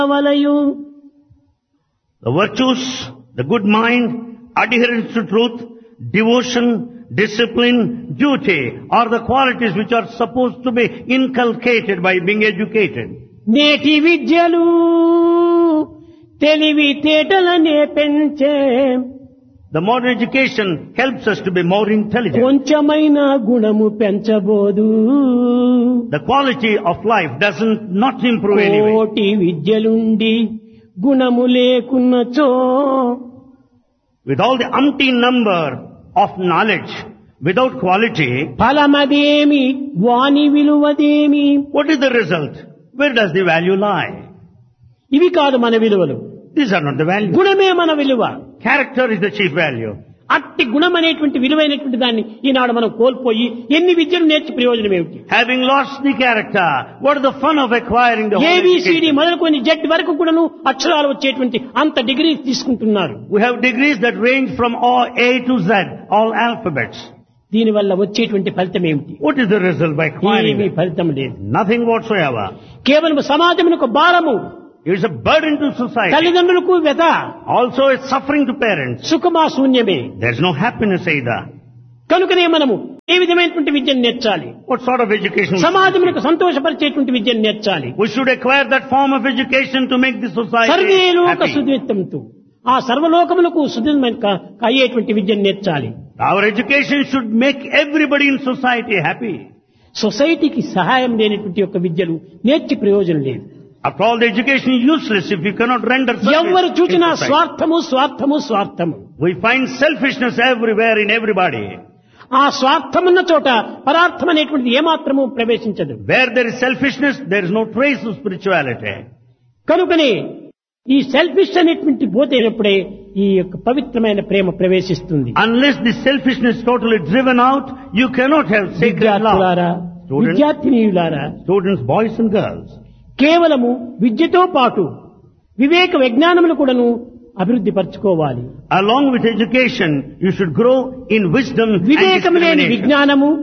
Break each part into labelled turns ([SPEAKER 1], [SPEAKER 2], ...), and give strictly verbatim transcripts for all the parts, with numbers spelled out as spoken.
[SPEAKER 1] The virtues, the good mind, adherence to truth, devotion, discipline, duty are the qualities which are supposed to be inculcated by being educated.
[SPEAKER 2] నేటి విద్యలు తెలివి తేటలనే పెంచే.
[SPEAKER 1] The modern education helps us to be more intelligent.
[SPEAKER 2] కొంచెమైన గుణము పెంచబోదు.
[SPEAKER 1] The quality of life doesn't not improve anyway.
[SPEAKER 2] కోటి విద్యలుండి గుణము లేకున్నచో.
[SPEAKER 1] With all the umpteen number of knowledge, without quality,
[SPEAKER 2] ఫలమదేమి వాని విలువదేమి.
[SPEAKER 1] what is the result? Where does the value lie?
[SPEAKER 2] ఇవి కాదు మన విలువలు.
[SPEAKER 1] These are not the value.
[SPEAKER 2] గుణమే మన విలువ.
[SPEAKER 1] Character is the chief value.
[SPEAKER 2] అట్టి గుణం అనేటువంటి విలువైనటువంటి దాన్ని ఈనాడు మనం కోల్పోయి ఎన్ని విద్యలు నేర్చి ప్రయోజనం ఏమిటి?
[SPEAKER 1] Having lost the character, what is the fun of acquiring the whole
[SPEAKER 2] A B C D
[SPEAKER 1] education?
[SPEAKER 2] మొదలుకొని జెడ్ వరకు కూడాను అక్షరాలు వచ్చేటువంటి అంత డిగ్రీ తీసుకుంటున్నారు.
[SPEAKER 1] We have degrees that range from all A to Z, all alphabets.
[SPEAKER 2] దీని వల్ల వచ్చేటువంటి ఫలితం ఏమిటి?
[SPEAKER 1] What is the result by acquiring
[SPEAKER 2] ఏమీ
[SPEAKER 1] it?
[SPEAKER 2] ఫలితం లేదు.
[SPEAKER 1] Nothing whatsoever.
[SPEAKER 2] కేవలం సమాజమునకు భారము,
[SPEAKER 1] It is a burden to society.
[SPEAKER 2] తల్లిదండ్రులకు వ్యధ,
[SPEAKER 1] Also it's suffering to parents.
[SPEAKER 2] సుఖమా శూన్యమే.
[SPEAKER 1] There's no happiness either.
[SPEAKER 2] కనుకనే మనము ఏ విధమైనటువంటి విద్యను నేర్చాలి?
[SPEAKER 1] What sort of education?
[SPEAKER 2] సమాజమునకు సంతోషపరిచేటువంటి విద్యను నేర్చాలి.
[SPEAKER 1] We should acquire that form of education to make the society
[SPEAKER 2] సర్వేలోక
[SPEAKER 1] happy.
[SPEAKER 2] సుదిత్తంతో ఆ సర్వలోకములకు సుదితమైన అయ్యేటువంటి విద్యను నేర్చాలి.
[SPEAKER 1] Our education should make everybody in society happy.
[SPEAKER 2] సొసైటీకి సహాయం లేనటువంటి యొక్క విద్యలు నేర్చి ప్రయోజనం లేదు.
[SPEAKER 1] After all, the education is useless if you cannot render
[SPEAKER 2] ఎవరు
[SPEAKER 1] service in
[SPEAKER 2] చూచినా
[SPEAKER 1] society.
[SPEAKER 2] స్వార్థము స్వార్థము స్వార్థము.
[SPEAKER 1] We find selfishness everywhere in everybody.
[SPEAKER 2] ఆ స్వార్థమున్న చోట పరార్థం అనేటువంటిది ఏమాత్రము ప్రవేశించదు.
[SPEAKER 1] Where there is selfishness, there is no trace of spirituality.
[SPEAKER 2] కనుకనే ఈ సెల్ఫిష్ అనేటువంటి పోతేనప్పుడే ఈ యొక్క పవిత్రమైన ప్రేమ ప్రవేశిస్తుంది.
[SPEAKER 1] Unless the selfishness is totally driven out, you cannot have sacred
[SPEAKER 2] విద్యార్థులారా,
[SPEAKER 1] love. Students,
[SPEAKER 2] విద్యార్థినీయులారా,
[SPEAKER 1] students, boys and girls.
[SPEAKER 2] కేవలము విద్యతో పాటు వివేక విజ్ఞానములు కూడాను అభివృద్ధి పరచుకోవాలి.
[SPEAKER 1] Along with education, you should grow in wisdom and
[SPEAKER 2] వివేకము లేని
[SPEAKER 1] discrimination.
[SPEAKER 2] విజ్ఞానము,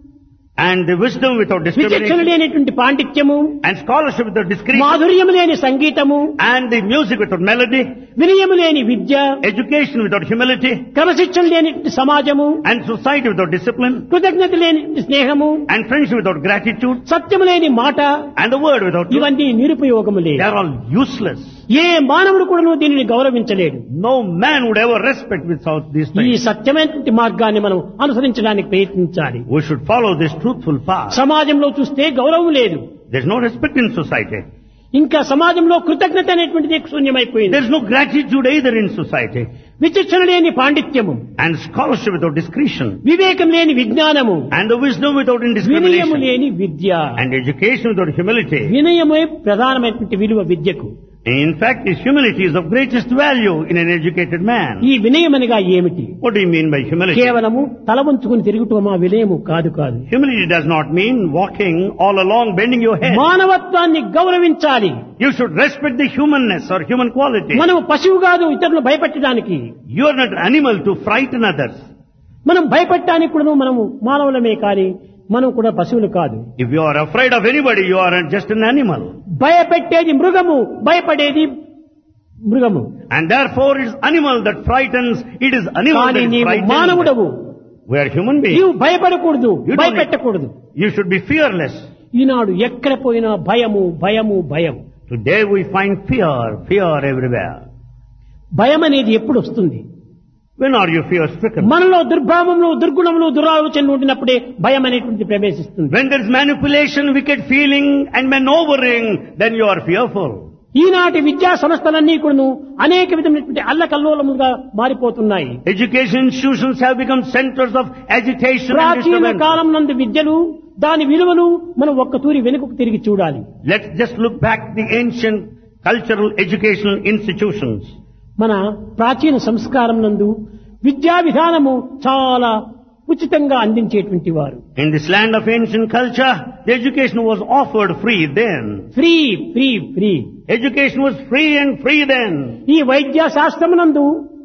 [SPEAKER 1] And the wisdom without
[SPEAKER 2] విచక్షణ
[SPEAKER 1] discrimination,
[SPEAKER 2] లేనటువంటి పాండిత్యము,
[SPEAKER 1] and scholarship without discrimination,
[SPEAKER 2] మాధుర్యము లేని సంగీతము,
[SPEAKER 1] and the music without melody,
[SPEAKER 2] వినయము లేని విద్య,
[SPEAKER 1] education without humility,
[SPEAKER 2] క్రమశిక్షణ లేనటువంటి సమాజము,
[SPEAKER 1] and society without discipline,
[SPEAKER 2] కృతజ్ఞత లేని స్నేహము,
[SPEAKER 1] and friendship without gratitude,
[SPEAKER 2] సత్యము లేని మాట,
[SPEAKER 1] and the word without truth.
[SPEAKER 2] ఇవన్నీ నిరుపయోగములే.
[SPEAKER 1] They are all useless.
[SPEAKER 2] ఏ మానవుడు కూడాను దీనిని గౌరవించలేడు.
[SPEAKER 1] No man would ever respect without these
[SPEAKER 2] ఈ
[SPEAKER 1] things.
[SPEAKER 2] సత్యమైనటువంటి మార్గాన్ని మనం అనుసరించడానికి ప్రయత్నించాలి.
[SPEAKER 1] We should follow this truthful path.
[SPEAKER 2] సమాజంలో చూస్తే గౌరవం లేదు.
[SPEAKER 1] There is no respect in society.
[SPEAKER 2] ఇంకా సమాజంలో కృతజ్ఞత అనేటువంటిది శూన్యమైపోయింది.
[SPEAKER 1] There is no gratitude either in society.
[SPEAKER 2] విచక్షణ లేని పాండిత్యము,
[SPEAKER 1] And scholarship without discretion.
[SPEAKER 2] వివేకం లేని విజ్ఞానము,
[SPEAKER 1] And the wisdom without
[SPEAKER 2] వినయము
[SPEAKER 1] indiscrimination.
[SPEAKER 2] లేని విద్య.
[SPEAKER 1] And education without humility.
[SPEAKER 2] వినయమే ప్రధానమైనటువంటి విలువ విద్యకు.
[SPEAKER 1] In fact, this humility is of greatest value in an educated man.
[SPEAKER 2] ఈ వినయమనగా ఏమిటి?
[SPEAKER 1] What do you mean by humility?
[SPEAKER 2] కేవలము తల వంచుకుని తిరుగుటమా వినయము కాదు కాదు.
[SPEAKER 1] Humility does not mean walking all along bending your head.
[SPEAKER 2] మానవత్వాన్ని గౌరవించాలి.
[SPEAKER 1] You should respect the humanness or human quality.
[SPEAKER 2] మనము పశువు కాదు ఇతరులను భయపెట్టడానికి.
[SPEAKER 1] You are not an animal to frighten others.
[SPEAKER 2] మనం భయపెట్టడానికి కూడా మనము మానవులమే కానీ మనం కూడా పశువులు కాదు.
[SPEAKER 1] If you are afraid of anybody, you are just an animal.
[SPEAKER 2] భయపెట్టేది మృగము, భయపడేది మృగము.
[SPEAKER 1] And therefore it is animal that frightens, it is animal
[SPEAKER 2] కానీ
[SPEAKER 1] that is
[SPEAKER 2] నీవు
[SPEAKER 1] frightened.
[SPEAKER 2] మానవుడవు.
[SPEAKER 1] We are human beings.
[SPEAKER 2] నీవు భయపడకూడదు,
[SPEAKER 1] You don't
[SPEAKER 2] భయపెట్టకూడదు.
[SPEAKER 1] You should be fearless.
[SPEAKER 2] ఈనాడు ఎక్కడ పోయినా భయము భయము భయం.
[SPEAKER 1] Today we find fear, fear everywhere.
[SPEAKER 2] భయం అనేది ఎప్పుడు వస్తుంది?
[SPEAKER 1] When are you fear stricken?
[SPEAKER 2] మనలో దుర్భావములు, దుర్గుణములు, దురాలోచనలు ఉండినప్పుడే భయం అనేటువంటిది ప్రవేశిస్తుంది.
[SPEAKER 1] When there is manipulation, wicked feeling and maneuvering, then you are fearful.
[SPEAKER 2] ఈనాటి విద్యా సంస్థలన్నీ కూడాను అనేక విధమైనటువంటి అల్లకల్లోలముగా మారిపోతున్నాయి.
[SPEAKER 1] Education institutions have become centers of agitation and
[SPEAKER 2] ప్రాచీన
[SPEAKER 1] disturbance.
[SPEAKER 2] కాలం నందు విద్యలు, దాని విలువలు మనం ఒక్క తూరి వెనుకకు తిరిగి చూడాలి.
[SPEAKER 1] Let's just look back the ancient cultural educational institutions.
[SPEAKER 2] మన ప్రాచీన సంస్కారం నందు విద్యా విధానము చాలా ఉచితంగా అందించేటువంటి వారు.
[SPEAKER 1] In this land of ancient culture, the education was offered free then.
[SPEAKER 2] Free free free
[SPEAKER 1] Education was free and free then.
[SPEAKER 2] ఈ వైద్య శాస్త్రమునందు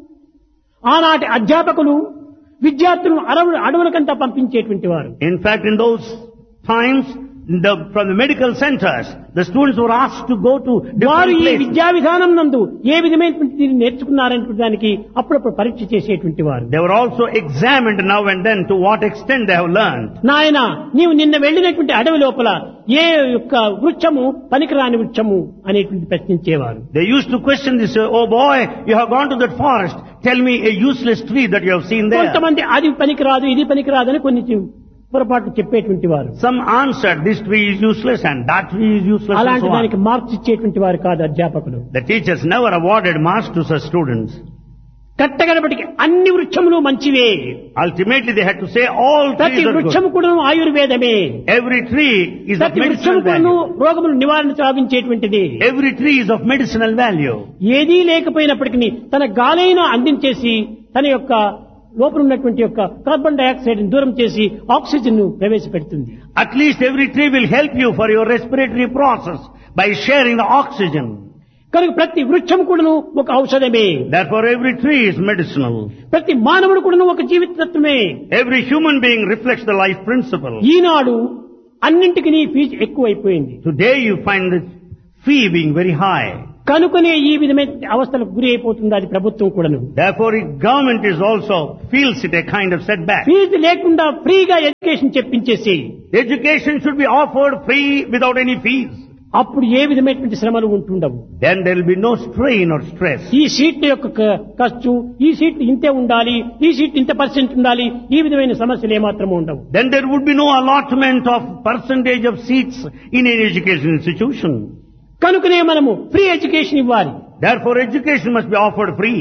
[SPEAKER 2] ఆనాటి అధ్యాపకులు విద్యార్థులను అడవు అడవులకంతా పంపించేటువంటి వారు.
[SPEAKER 1] In fact, in those times, the, from the medical centers, the students were asked to go to
[SPEAKER 2] వారు
[SPEAKER 1] different
[SPEAKER 2] ఈ
[SPEAKER 1] places.
[SPEAKER 2] విద్యా విధానం నందు ఏ విధమైనటువంటి దీన్ని నేర్చుకున్నారనే దానికి అప్పుడప్పుడు పరీక్ష చేసేటువంటి వారు.
[SPEAKER 1] They were also examined now and then to what extent they have learned.
[SPEAKER 2] నాయన నీవు నిన్న వెళ్ళినటువంటి అడవి లోపల ఏ యొక్క వృక్షము పనికిరాని వృక్షము అనేటువంటి ప్రశ్నించేవారు.
[SPEAKER 1] They used to question this, oh boy, you have gone to that forest, tell me a useless tree that you have seen there.
[SPEAKER 2] కొంతమంది అది పనికిరాదు ఇది పనికిరాదు అని కొన్ని పొరపాటు చెప్పేటువంటి వారు.
[SPEAKER 1] Some answered, this tree is useless and that tree is useless and
[SPEAKER 2] అలాంటి
[SPEAKER 1] so
[SPEAKER 2] దానికి
[SPEAKER 1] on.
[SPEAKER 2] మార్క్స్ ఇచ్చేటువంటి వారు కాదు అధ్యాపకులు.
[SPEAKER 1] The teachers never awarded marks to such students.
[SPEAKER 2] కట్టగడపటికి అన్ని వృక్షములు మంచివే.
[SPEAKER 1] Ultimately they had to say all
[SPEAKER 2] ప్రతి
[SPEAKER 1] trees are
[SPEAKER 2] వృక్షము
[SPEAKER 1] good.
[SPEAKER 2] కూడా ఆయుర్వేదమే.
[SPEAKER 1] Every tree is of
[SPEAKER 2] ప్రతి వృక్షము
[SPEAKER 1] medicinal
[SPEAKER 2] కూడా
[SPEAKER 1] value.
[SPEAKER 2] రోగములు నివారణ సాధించేటువంటిది.
[SPEAKER 1] Every tree is of medicinal value.
[SPEAKER 2] ఏదీ లేకపోయినప్పటికీ తన గాలైన అందించేసి తన యొక్క లోపల ఉన్నటువంటి యొక్క కార్బన్ డైఆక్సైడ్ దూరం చేసి ఆక్సిజన్ ను ప్రవేశపెడుతుంది.
[SPEAKER 1] At least every tree will help you for your respiratory process by sharing the oxygen.
[SPEAKER 2] కనుక ప్రతి వృక్షం కూడాను ఒక ఔషధమే.
[SPEAKER 1] Therefore every tree is medicinal.
[SPEAKER 2] ప్రతి మానవుడు కూడాను ఒక జీవితత్వమే.
[SPEAKER 1] Every human being reflects the life principle.
[SPEAKER 2] ఈనాడు అన్నింటికి ఫీజు ఎక్కువైపోయింది.
[SPEAKER 1] Today you find the fee being very high.
[SPEAKER 2] కనుకనే ఈ విధమైన అవస్థలకు గురి అయిపోతుంది అది ప్రభుత్వం కూడాను.
[SPEAKER 1] Therefore government is also feels it a kind of setback.
[SPEAKER 2] Fee లేకుండా ఫ్రీగా education చెప్పించేసి
[SPEAKER 1] Education should be offered free without any fees.
[SPEAKER 2] అప్పుడు ఏ విధమైనటువంటి శ్రమలు ఉంటుండవు.
[SPEAKER 1] Then there will be no strain or stress.
[SPEAKER 2] ఈ సీట్ల యొక్క క- ఖర్చు ఈ సీట్ ఇంతే ఉండాలి ఈ సీట్ ఇంత పర్సెంట్ ఉండాలి ఈ విధమైన సమస్యలు ఏమాత్రము ఉండవు.
[SPEAKER 1] Then there would be no allotment of percentage of seats in an education institution.
[SPEAKER 2] కనుకనే మనము ఫ్రీ ఎడ్యుకేషన్ ఇవ్వాలి.
[SPEAKER 1] Therefore education must be offered free.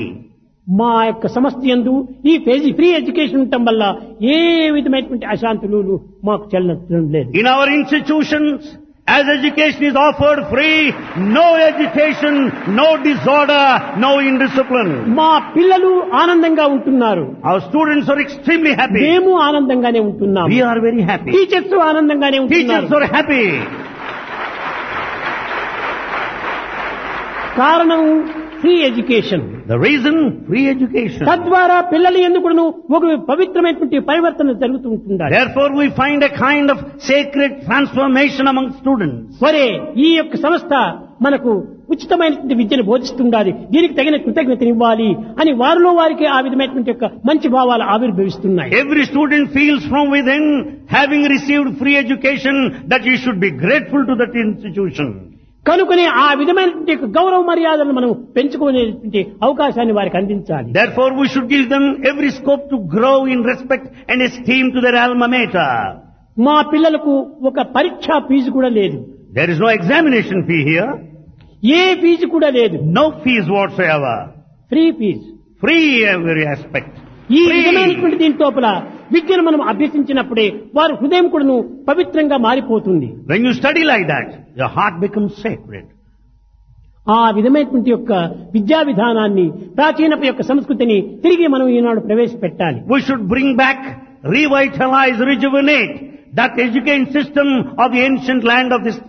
[SPEAKER 2] మా యొక్క సంస్థ యందు ఈ ఫేజీ ఫ్రీ ఎడ్యుకేషన్ ఉండటం వల్ల ఏ విధమైనటువంటి అశాంతులు మాకు చెల్లడం లేదు.
[SPEAKER 1] In our institutions, as education is offered free, no agitation, no disorder, no indiscipline.
[SPEAKER 2] మా పిల్లలు ఆనందంగా ఉంటున్నారు.
[SPEAKER 1] Our students are extremely happy.
[SPEAKER 2] మేము ఆనందంగానే ఉంటున్నాం.
[SPEAKER 1] We are very happy.
[SPEAKER 2] Teachers ఆనందంగానే ఉంటున్నారు.
[SPEAKER 1] Teachers are happy.
[SPEAKER 2] కారణం free education.
[SPEAKER 1] The reason, free education.
[SPEAKER 2] తద్వారా పిల్లలు ఎందుకును ఒక పవిత్రమైనటువంటి పరివర్తన జరుగుతూ ఉంటుంది.
[SPEAKER 1] Therefore we find a kind of sacred transformation among students.
[SPEAKER 2] సరే ఈ యొక్క సంస్థ మనకు ఉచితమైనటువంటి విద్యను బోధిస్తుండాలి దీనికి తగిన కృతజ్ఞతనివ్వాలి అని వారిలో వారికి ఆ విధమైనటువంటి యొక్క మంచి భావాలు ఆవిర్భవిస్తున్నాయి.
[SPEAKER 1] Every student feels from within, having received free education, that he should be grateful to that institution.
[SPEAKER 2] కనుకనే ఆ విధమైనటువంటి యొక్క గౌరవ మర్యాదలను మనం పెంచుకునేటువంటి అవకాశాన్ని వారికి అందించాలి.
[SPEAKER 1] Therefore we should give them every scope to grow in respect and esteem to their alma mater.
[SPEAKER 2] మా పిల్లలకు ఒక పరీక్షా ఫీజు కూడా లేదు.
[SPEAKER 1] There is no examination fee here,
[SPEAKER 2] A fee కూడా లేదు.
[SPEAKER 1] no fees whatsoever.
[SPEAKER 2] Free fee.
[SPEAKER 1] Free every aspect.
[SPEAKER 2] ఈ
[SPEAKER 1] Free.
[SPEAKER 2] విధమైనటువంటి దీని లోపల విద్యను మనం అభ్యసించినప్పుడే వారి హృదయం కూడాను పవిత్రంగా మారిపోతుంది.
[SPEAKER 1] When you study like that, your heart becomes sacred.
[SPEAKER 2] ఆ విధమైనటువంటి యొక్క విద్యా విధానాన్ని ప్రాచీన యొక్క సంస్కృతిని తిరిగి మనం ఈనాడు ప్రవేశపెట్టాలి.
[SPEAKER 1] We should bring back, revitalize, rejuvenate that education system of the ancient land of this.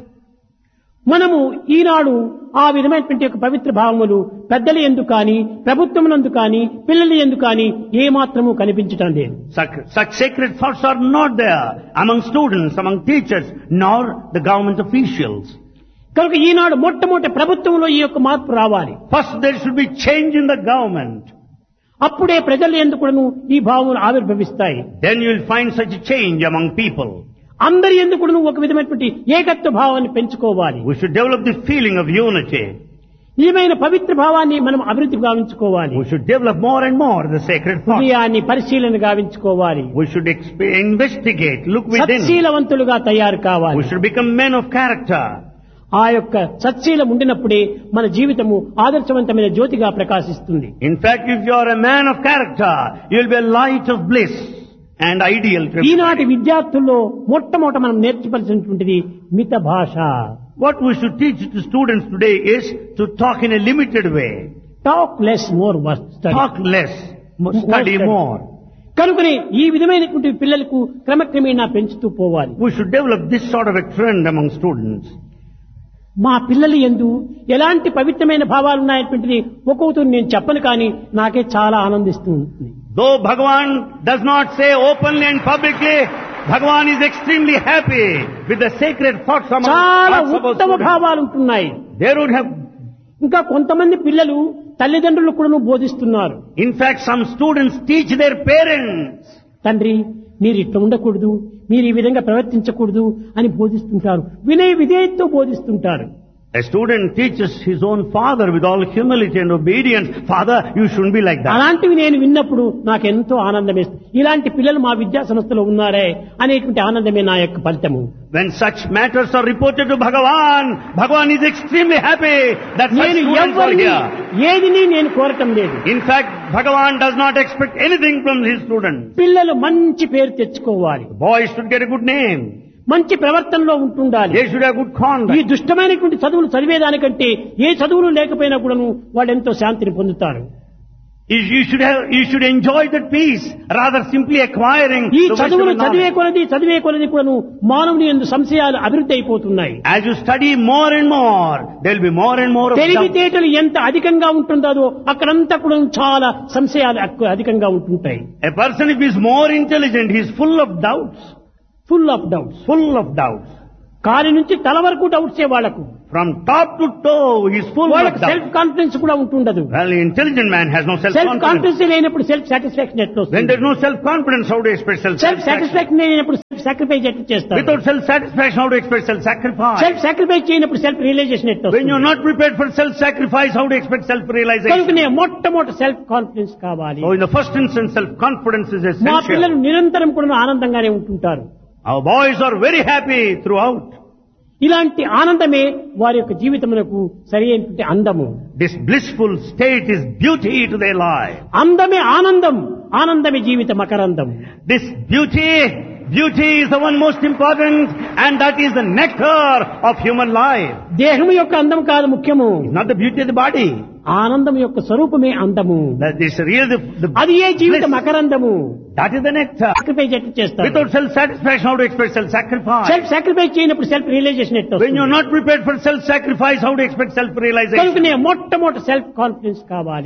[SPEAKER 2] మనము ఈనాడు ఆ విధమైనటువంటి యొక్క పవిత్ర భావములు పెద్దల యందు కానీ ప్రభుత్వమునందు కానీ పిల్లల యందు కానీ ఏ మాత్రము కనిపించటం లేదు.
[SPEAKER 1] Such, such sacred thoughts are not there among students, among teachers, nor the government officials.
[SPEAKER 2] కనుక ఈనాడు మొట్టమొదటి ప్రభుత్వంలో ఈ యొక్క మార్పు రావాలి.
[SPEAKER 1] First there should be change in the government.
[SPEAKER 2] అప్పుడే ప్రజల యందు కూడాను ఈ భావములు ఆవిర్భవిస్తాయి.
[SPEAKER 1] Then you will find such a change among people.
[SPEAKER 2] అందరి యందు కూడాను ఒక విధమైనటువంటి ఏకత్వ భావాన్ని పెంచుకోవాలి.
[SPEAKER 1] We should develop the feeling of unity.
[SPEAKER 2] ఈమైన పవిత్ర భావాన్ని మనం అభివృద్ధి గావించుకోవాలి.
[SPEAKER 1] We should develop more and more the sacred thought.
[SPEAKER 2] హృదయాన్ని పరిశీలన గావించుకోవాలి.
[SPEAKER 1] We should exp- investigate, look within.
[SPEAKER 2] సత్శీలవంతులుగా తయారు కావాలి.
[SPEAKER 1] We should become men of character.
[SPEAKER 2] ఆ యొక్క సత్శీలం ఉండినప్పుడే మన జీవితము ఆదర్శవంతమైన జ్యోతిగా ప్రకాశిస్తుంది.
[SPEAKER 1] In fact, if you are a man of character, you will be a light of bliss and ideal.
[SPEAKER 2] ఈనాటి విద్యార్థుల్లో మొట్టమొదట మనం నేర్చుకోవాల్సినటువంటిది మిత భాష.
[SPEAKER 1] What we should teach to students today is to talk in a limited way.
[SPEAKER 2] Talk less more work study.
[SPEAKER 1] Talk less, mo- study more.
[SPEAKER 2] కనుకనే ఈ విధమైనటువంటి పిల్లలకు క్రమక్రమేణా పెంచుతూ పోవాలి.
[SPEAKER 1] We should develop this sort of a trend among students.
[SPEAKER 2] మా పిల్లలు యందు ఎలాంటి పవిత్రమైన భావాలు ఉన్నాయటువంటిది ఒక్కొక్కరు నేను చెప్పను కానీ నాకే చాలా ఆనందిస్తూ ఉంటుంది.
[SPEAKER 1] Though Bhagavan does not say openly and publicly, Bhagavan is extremely happy with the sacred thoughts among
[SPEAKER 2] చాలా
[SPEAKER 1] thoughts about
[SPEAKER 2] ఉత్తమ
[SPEAKER 1] students.
[SPEAKER 2] భావాలు ఉంటున్నాయి.
[SPEAKER 1] They would have,
[SPEAKER 2] ఇంకా కొంతమంది పిల్లలు తల్లిదండ్రులు కూడా బోధిస్తున్నారు.
[SPEAKER 1] in fact, some students teach their parents.
[SPEAKER 2] తండ్రి మీరు ఇట్లా ఉండకూడదు, మీరు ఈ విధంగా ప్రవర్తించకూడదు అని బోధిస్తుంటారు. వినయ విధేయతతో బోధిస్తుంటారు.
[SPEAKER 1] A student teaches his own father with all humility and obedience, Father, you shouldn't be like that.
[SPEAKER 2] అలాంటివి నేను విన్నప్పుడు నాకు ఎంతో ఆనందం వేస్తుంది. ఇలాంటి పిల్లలు మా విద్యా సంస్థలో ఉన్నారే అనేటువంటి ఆనందమే నా యొక్క ఫలితము.
[SPEAKER 1] When such matters are reported to Bhagavan, Bhagavan is extremely happy that such
[SPEAKER 2] నేను
[SPEAKER 1] students are
[SPEAKER 2] ఎవరిని
[SPEAKER 1] here.
[SPEAKER 2] ఏదిని నేను కోరటం లేదు.
[SPEAKER 1] In fact, Bhagavan does not expect anything from his students.
[SPEAKER 2] పిల్లలు మంచి పేరు తెచ్చుకోవాలి,
[SPEAKER 1] Boys should get a good name.
[SPEAKER 2] మంచి ప్రవర్తనలో ఉంటుండాలి.
[SPEAKER 1] They should have good
[SPEAKER 2] ఈ
[SPEAKER 1] conduct.
[SPEAKER 2] దుష్టమైనటువంటి చదువులు చదివేదానికంటే ఏ చదువులు లేకపోయినా కూడాను వాళ్ళు ఎంతో శాంతిని పొందుతారు.
[SPEAKER 1] You you should have, you should enjoy that peace rather simply acquiring
[SPEAKER 2] ఈ
[SPEAKER 1] the
[SPEAKER 2] చదువులు
[SPEAKER 1] wisdom and
[SPEAKER 2] చదివే
[SPEAKER 1] knowledge.
[SPEAKER 2] కొలది చదివే కొలది కూడాను మానవుని యందు సంశయాలు అభివృద్ధి అయిపోతున్నాయి.
[SPEAKER 1] As you study more and more, there will be more and more of doubt.
[SPEAKER 2] తెలివితేటలు ఎంత అధికంగా ఉంటుందో అక్కడంతా కూడా చాలా సంశయాలు అక్క- అధికంగా ఉంటుంటాయి.
[SPEAKER 1] A person, if he is more intelligent, he is full of doubts.
[SPEAKER 2] Full of doubts.
[SPEAKER 1] Full of doubts.
[SPEAKER 2] కాలి నుంచి తల వరకు డౌట్సే వాళ్లకు.
[SPEAKER 1] From top to toe, he is full of
[SPEAKER 2] వాళ్ళకి సెల్ఫ్
[SPEAKER 1] doubts.
[SPEAKER 2] కాన్ఫిడెన్స్ కూడా ఉంటుండదు.
[SPEAKER 1] Well, the intelligent man has no
[SPEAKER 2] self
[SPEAKER 1] self-confidence.
[SPEAKER 2] Confidence లేనప్పుడు self satisfaction ఎట్లా
[SPEAKER 1] When
[SPEAKER 2] వస్తుంది?
[SPEAKER 1] there is no self-confidence, how do you expect
[SPEAKER 2] self
[SPEAKER 1] self-satisfaction?
[SPEAKER 2] Satisfaction లేనప్పుడు self sacrifice ఎట్లా చేస్తారు?
[SPEAKER 1] Without self-satisfaction, how do you expect self-sacrifice?
[SPEAKER 2] Self sacrifice చేయనప్పుడు self realisation ఎట్లా
[SPEAKER 1] When you are
[SPEAKER 2] వస్తుంది?
[SPEAKER 1] not prepared for self-sacrifice, how do you expect self-realization?
[SPEAKER 2] కనుకనే మొట్టమొదటి self confidence కావాలి.
[SPEAKER 1] So in the first instance, self-confidence is
[SPEAKER 2] మా పిల్లలు
[SPEAKER 1] essential.
[SPEAKER 2] నిరంతరం కూడా ఆనందంగానే ఉంటుంటారు.
[SPEAKER 1] Our boys are very happy throughout.
[SPEAKER 2] ఇలాంటి ఆనందమే వారి యొక్క జీవితమునకు సరి అయినటువంటి అందము.
[SPEAKER 1] This blissful state is beauty to their life.
[SPEAKER 2] అందమే ఆనందం, ఆనందమే జీవిత మకరందం.
[SPEAKER 1] This beauty, beauty is the one most important, and that is the nectar of human life.
[SPEAKER 2] దేహం యొక్క అందం కాదు ముఖ్యము,
[SPEAKER 1] It's not the beauty of the body.
[SPEAKER 2] ఆనందం యొక్క స్వరూపమే అందము.
[SPEAKER 1] That is really the, the
[SPEAKER 2] అది ఏ జీవిత
[SPEAKER 1] bliss.
[SPEAKER 2] మకరందము.
[SPEAKER 1] That is the nectar.
[SPEAKER 2] Sacrifice ఎట్లా చేస్తారు?
[SPEAKER 1] Without self-satisfaction, how do you expect self-sacrifice?
[SPEAKER 2] Self sacrifice చేయనప్పుడు సెల్ఫ్ రియలైజేషన్ ఎట్లా
[SPEAKER 1] When you are
[SPEAKER 2] వస్తుంది?
[SPEAKER 1] not prepared for self-sacrifice, how do you expect self-realization?
[SPEAKER 2] కనుకనే మొట్టమొదటి self confidence కావాలి.